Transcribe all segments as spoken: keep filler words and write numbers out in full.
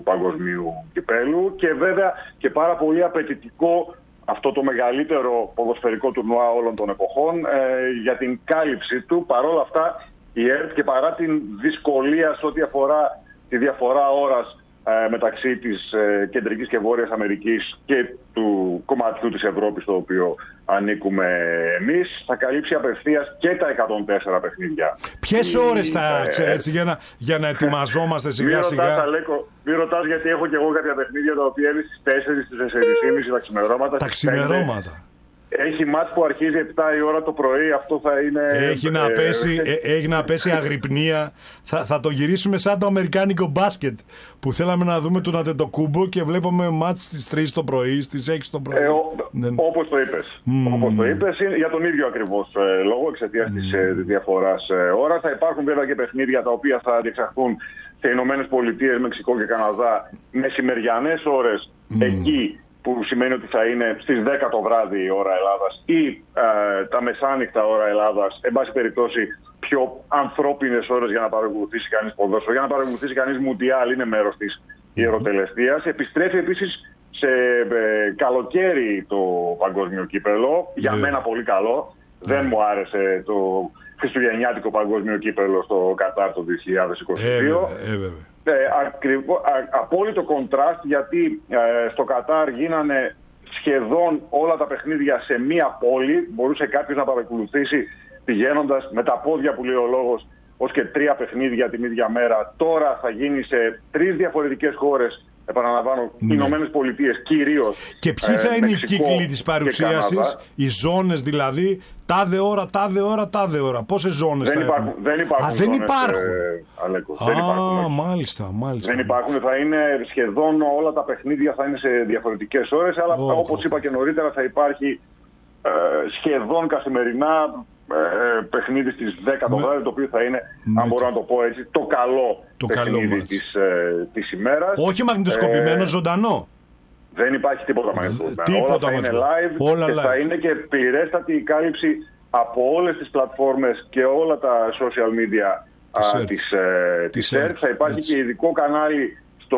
παγκοσμίου κυπέλου και βέβαια και πάρα πολύ απαιτητικό αυτό το μεγαλύτερο ποδοσφαιρικό τουρνουά όλων των εποχών ε, για την κάλυψη του. Παρ' όλα αυτά η ΕΡΤ και παρά την δυσκολία σε ό,τι αφορά τη διαφορά ώρας ε, μεταξύ της ε, Κεντρικής και Βόρειας Αμερικής και του κομματιού της Ευρώπης στο οποίο ανήκουμε εμείς, θα καλύψει απευθείας και τα εκατόν τέσσερα παιχνίδια. Ποιες ώρες θα, έτσι, για, να, για να ετοιμαζόμαστε σιγά σιγά? Μην ρωτάς, γιατί έχω και εγώ κάποια παιχνίδια τα οποία είναι στις τέσσερις, στις τέσσερις και μισή τα ξημερώματα. Τα ξημερώματα. Έχει μάτς που αρχίζει επτά η ώρα το πρωί, αυτό θα είναι... Έχει να, ε, πέσει, ε, έχει να πέσει αγρυπνία. θα, θα το γυρίσουμε σαν το αμερικάνικο μπάσκετ που θέλαμε να δούμε τον Αντετοκούμπο και βλέπαμε μάτς στις τρεις το πρωί, στις έξι το πρωί. Ε, ο, ναι. Όπως το είπες. Mm. Όπως το είπες, για τον ίδιο ακριβώς ε, λόγο, εξαιτίας mm. της ε, διαφοράς ε, ώρα. Θα υπάρχουν βέβαια και παιχνίδια τα οποία θα διεξαχθούν σε Ηνωμένες Πολιτείες, Μεξικό και Καναδά μεσημεριανές ώρες mm. εκεί, που σημαίνει ότι θα είναι στις δέκα το βράδυ η ώρα Ελλάδας ή ε, τα μεσάνυχτα ώρα Ελλάδας, εν πάση περιπτώσει πιο ανθρώπινες ώρες για να παρακολουθήσει κανείς ποδόσφαιρο, για να παρακολουθήσει κανείς Μουντιάλ, είναι μέρος της ιεροτελεστίας. Επιστρέφει επίσης σε ε, καλοκαίρι το παγκόσμιο κύπελο, για yeah. μένα πολύ καλό. Yeah. Δεν μου άρεσε το χριστουγεννιάτικο παγκόσμιο κύπελο στο Κατάρ το δύο χιλιάδες είκοσι δύο. Ε, ε, ε, Ε, ακριβώ, α, απόλυτο κοντράστ, γιατί ε, στο Κατάρ γίνανε σχεδόν όλα τα παιχνίδια σε μία πόλη. Μπορούσε κάποιος να παρακολουθήσει πηγαίνοντας με τα πόδια, που λέει ο λόγος, ως και τρία παιχνίδια την ίδια μέρα. Τώρα θα γίνει σε τρεις διαφορετικές χώρες, επαναλαμβάνω, ναι. Ηνωμένες Πολιτείες κυρίως. Και ποιοι θα ε, είναι Μεξικό οι κύκλοι της παρουσίασης, οι ζώνες δηλαδή, τάδε ώρα, τάδε ώρα, τάδε ώρα. Πόσες ζώνες δεν θα υπάρχουν, έχουν? δεν υπάρχουν. Α, δεν ζώνες, υπάρχουν. Ε, Αλέκο, Α, δεν υπάρχουν. μάλιστα, μάλιστα. Δεν υπάρχουν. Θα είναι σχεδόν όλα τα παιχνίδια θα είναι σε διαφορετικές ώρες, αλλά oh, όπως oh. είπα και νωρίτερα, θα υπάρχει ε, σχεδόν καθημερινά ε, παιχνίδι στις δέκα το βράδυ, το οποίο θα είναι, με... αν μπορώ να το πω έτσι, το καλό το παιχνίδι καλό της, ε, της ημέρας. Όχι μαγνητοσκοπημένο, ε, ζωντανό. Δεν υπάρχει τίποτα μαγνητοσκοπημένο. Όλα θα είναι live όλα και live. θα είναι και πληρέστατη η κάλυψη από όλες τις πλατφόρμες και όλα τα social media της, α, της, ε, της ΕΡΤ. Θα υπάρχει έτσι. Και ειδικό κανάλι στο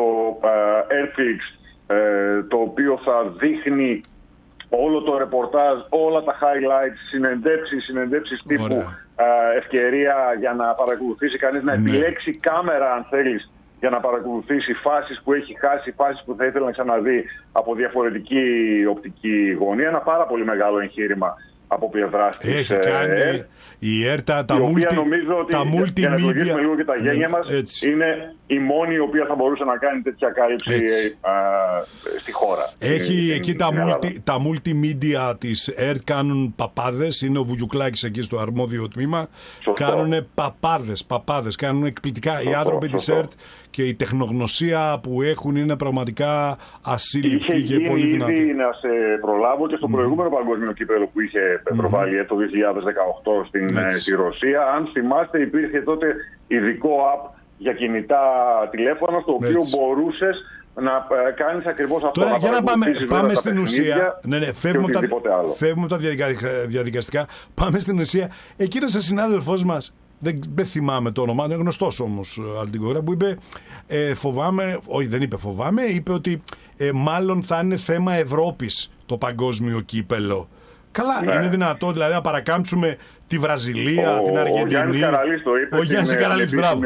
ε, Airflix, ε, το οποίο θα δείχνει όλο το ρεπορτάζ, όλα τα highlights, συνεντεύξεις, συνεντεύξεις τύπου, ε, ευκαιρία για να παρακολουθήσει κανείς, να ναι. επιλέξει κάμερα αν θέλεις, για να παρακολουθήσει φάσεις που έχει χάσει, φάσεις που θα ήθελε να ξαναδεί από διαφορετική οπτική γωνία. Ένα πάρα πολύ μεγάλο εγχείρημα από πλευράς της έχει κάνει ε, η ΕΡΤΑ, τα, η multi, οποία νομίζω ότι, τα multimedia, για να ευλογήσουμε λίγο και τα γένια μας, έτσι. είναι η μόνη η οποία θα μπορούσε να κάνει τέτοια κάλυψη α, στη χώρα. Έχει στην, εκεί στην τα, multi, τα multimedia της ΕΡΤ κάνουν παπάδες, είναι ο Βουγιουκλάκης εκεί στο αρμόδιο τμήμα. Κάνουν παπάδες, παπάδες, κάνουν εκπληκτικά. Σωστό, οι άνθρωποι της ΕΡΤ και η τεχνογνωσία που έχουν είναι πραγματικά ασύλληπτη και πολύ δυνατή. Είχε ήδη να σε προλάβω και στο mm. προηγούμενο παγκόσμιο κύπελλο που είχε mm. προβάλει το δύο χιλιάδες δεκαοκτώ στην στη Ρωσία. Αν θυμάστε, υπήρχε τότε ειδικό app για κινητά τηλέφωνα, στο οποίο Έτσι. μπορούσες να κάνεις ακριβώς αυτό. Τώρα να για να πάμε, πάμε στην ουσία. Ναι, ναι, φεύγουμε, τα, φεύγουμε από τα διαδικαστικά. Πάμε στην ουσία. Εκείνος ο συνάδελφός μας, δεν, δεν θυμάμαι το όνομα, είναι γνωστός όμως Αλτιγκόρα, που είπε ε, φοβάμαι, όχι δεν είπε φοβάμαι, είπε ότι ε, μάλλον θα είναι θέμα Ευρώπης το παγκόσμιο κύπελο. Καλά, ναι. είναι δυνατό δηλαδή να παρακάμψουμε τη Βραζιλία, ο, την Αργεντινή. Ο Γιάννης Καραλής το είπε. Ο Γιάννης Καραλής, μπράβο.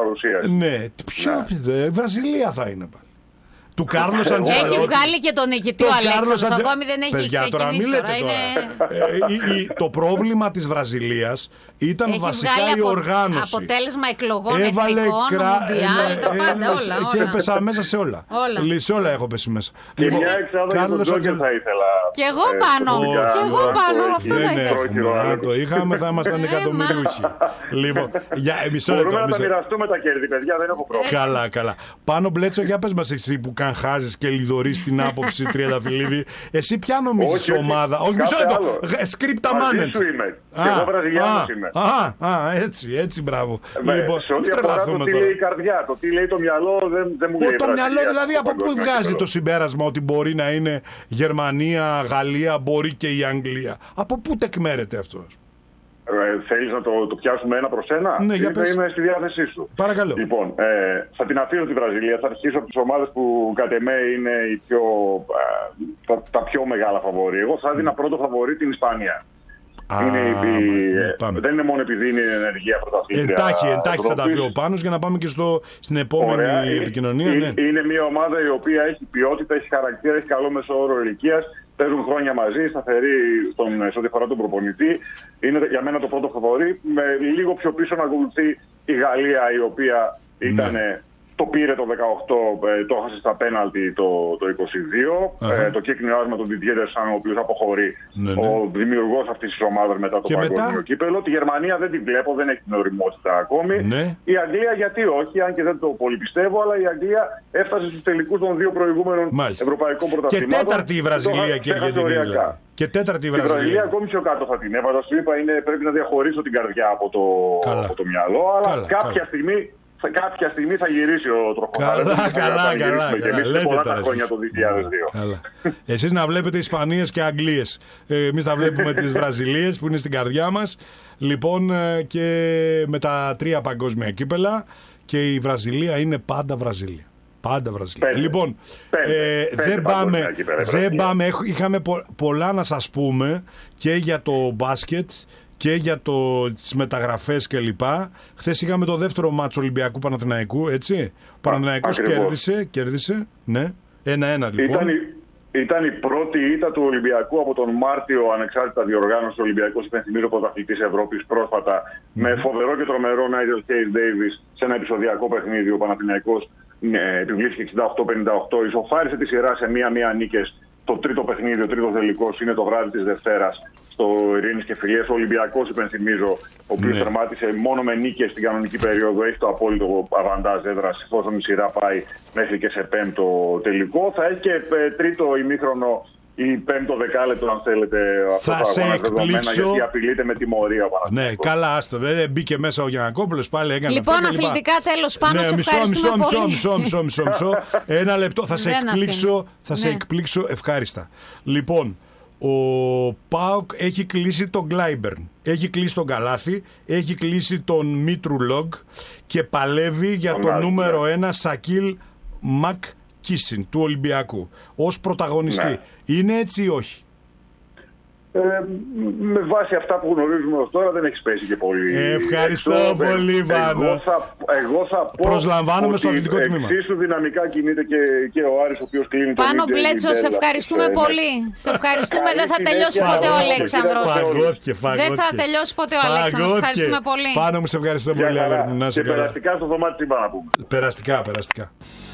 Ναι, ποιο ναι. Βραζιλία θα είναι πάλι. Του Κάρλος Αντζελότη. Έχει βγάλει και τον νικητή ο Αλέξανδρος, Αντζε... ακόμη δεν έχει Παιδιά, ξεκινήσει. Τώρα μην λέτε είναι... τώρα. ε, η, η, το πρόβλημα της Βραζιλίας ήταν έχει βασικά η απο... οργάνωση. Αποτέλεσμα εκλογών, έβαλε εθνικών, κρα... μουντιάλ, ε, τα πάντα, ε, όλα, όλα. Και έπεσα μέσα σε όλα. όλα. Σε όλα έχω πέσει μέσα. Και λοιπόν, μια εξάδα για τον Τζόκερ θα ήθελα. Κι εγώ πάνω. Κι εγώ πάνω. Αυτό θα ήθελα. Αν το είχαμε θα ήμασταν εκατομμυρίουχοι. Λοιπόν, μπορούμε να τα μοιραστούμε τα κέρδη, παιδιά, δεν έχω πρόβλημα. Καλά, καλά. Πάνω Μπλέτσο, για πες μας εσύ που καν χάζεις και λιδωρείς την άποψη Τριανταφυλλίδη. Εσύ ποια νομίζεις ομάδα? Όχι, μισό λεπτό. Σκρίπτα μάνελ. Εγώ Βραζιλιάνος είμαι. Α, έτσι, έτσι, μπράβο. Σε ό,τι αφορά το τι λέει η καρδιά, το τι λέει το μυαλό δεν μου λέει. Το μυαλό δηλαδή από πού βγάζει το συμπέρασμα ότι μπορεί να είναι Γερμανία, Γαλλία, μπορεί και η Αγγλία? Από πού τεκμέρεται αυτό? Ε, θέλεις να το, το πιάσουμε ένα προς ένα? Ναι, για πες. Είμαι στη διάθεσή σου. Παρακαλώ. Λοιπόν, ε, θα την αφήσω τη Βραζιλία. Θα αρχίσω από τις ομάδες που κατ' εμέ είναι οι πιο, ε, τα, τα πιο μεγάλα φαβορί. Εγώ θα έδινα πρώτο φαβορί την Ισπανία. Α, είναι, ναι, ε, δεν είναι μόνο επειδή είναι ενεργεία πρωταθλήτρια. Εντάχει, εντάχει θα τα πει ο Πάνος για να πάμε και στο, στην επόμενη Ωραία. επικοινωνία. Είναι, ναι. είναι μια ομάδα η οποία έχει ποιότητα, έχει χαρακτήρα, έχει καλό μεσόωρο ηλικίας. Παίζουν χρόνια μαζί, σταθεροί σε ό,τι αφορά τον προπονητή. Είναι για μένα το πρώτο φαβορί. Με λίγο πιο πίσω να ακολουθεί η Γαλλία, η οποία ήταν, ναι. το πήρε το δεκαοκτώ, το έχασε στα πέναλτι το, το είκοσι δύο. Uh-huh. Το κέκνιο με τον Didier Deschamps, ο οποίος αποχωρεί, ναι, ναι. ο δημιουργός αυτής της ομάδας μετά το παγκόσμιο μετά... κύπελο. Τη Γερμανία δεν την βλέπω, δεν έχει την οριμότητα ακόμη. Ναι. Η Αγγλία γιατί όχι, αν και δεν το πολύ πιστεύω, αλλά η Αγγλία έφτασε στους τελικούς των δύο προηγούμενων Μάλιστα. ευρωπαϊκών πρωταθλημάτων. Και τέταρτη η Βραζιλία και η Αργεντινή. Και τέταρτη η Βραζιλία. Τη Βραζιλία ακόμη πιο κάτω θα την έβαζα. Σου είπα, είναι, πρέπει να διαχωρίσω την καρδιά από το, από το μυαλό, αλλά καλά, κάποια καλά. στιγμή. Κάποια στιγμή θα γυρίσει ο τροχονάρης. Καλά, καλά, καλά. Και εμείς πολλά τα χρόνια το δύο χιλιάδες δύο. Καλά. Εσείς να βλέπετε Ισπανίες και Αγγλίες. Εμείς να βλέπουμε τις Βραζιλίες που είναι στην καρδιά μας. Λοιπόν, και με τα τρία παγκόσμια κύπελα. Και η Βραζιλία είναι πάντα Βραζιλία. Πάντα Βραζιλία. Πέντε. Λοιπόν, πέντε. Ε, πέντε δεν πάμε. κύπελα, δεν πάμε. Είχαμε πολλά να σας πούμε και για το μπάσκετ και για το, τις μεταγραφές κλπ. Χθες είχαμε το δεύτερο μάτσο Ολυμπιακού Παναθηναϊκού, έτσι. Ο Παναθηναϊκός κέρδισε, κέρδισε, ναι, ένα-ένα λοιπόν. Ήταν η, ήταν η πρώτη ήττα του Ολυμπιακού από τον Μάρτιο, ανεξάρτητα διοργάνωση του Ολυμπιακού, υπενθυμίζω, πρωταθλητής Ευρώπης πρόσφατα, mm. με φοβερό και τρομερό Νάιτζελ Χέις Ντέιβις σε ένα επεισοδιακό παιχνίδι. Ο Παναθηναϊκός ε, επιβλήθηκε εξήντα οκτώ πενήντα οκτώ, ισοφάρισε τη σειρά σε μία-μία νίκες. Το τρίτο παιχνίδι, ο τρίτος τελικός, είναι το βράδυ της Δευτέρας στο Ειρήνης και Φιλίας. Ο Ολυμπιακός, υπενθυμίζω, ο οποίος ναι. τερμάτισε μόνο με νίκες στην κανονική περίοδο, έχει το απόλυτο αβαντάζ έδρας, εφόσον η σειρά πάει μέχρι και σε πέμπτο τελικό. Θα έχει και τρίτο ημίχρονο ή πέμπτο δεκάλεπτο, αν θέλετε, θα αυτό τα εκπλήξω... γιατί απειλείται με τιμωρία. Ναι, καλά, άστο. Ε, μπήκε μέσα ο Γιαννακόπουλος, πάλι έκανε. Λοιπόν, αυτό αθλητικά τέλος πάνω, ναι, σε μισό, ευχαριστούμε μισό, πολύ. μισό, μισό, μισό, μισό. Ένα λεπτό, θα σε εκπλήξω, θα ναι. σε εκπλήξω ευχάριστα. Λοιπόν, ο ΠΑΟΚ έχει κλείσει τον Γκλάιμπερν, έχει κλείσει τον Καλάθι, έχει κλείσει τον Μήτρου Λόγκ και παλεύει για το νούμερο ένα Σακίλ Μακ Κίσιν του Ολυμπιακού ως πρωταγωνιστή. Ναι. Είναι έτσι ή όχι? Ε, με βάση αυτά που γνωρίζουμε ως τώρα δεν έχει πέσει και πολύ. Ευχαριστώ έξω, πολύ, Βάνο. Εγώ θα, εγώ θα πω προσλαμβάνομαι στο αθλητικό τμήμα. Εξίσου δυναμικά κινείται και, και ο Άρης, ο οποίος κλείνει το Πάνω Μπλέτσο, σε ευχαριστούμε ε, πολύ. Ναι. Σε ευχαριστούμε, δεν θα τελειώσει ποτέ ο Αλέξανδρος. Φαγώθηκε, φαγώθηκε. Δεν θα τελειώσει ποτέ ο Αλέξανδρος. Ευχαριστούμε πολύ. Πάνω μου, σε ευχαριστώ πολύ. Και περαστικά στο δωμάτι τι πάμε να πούμε. Περαστικά, περαστικά.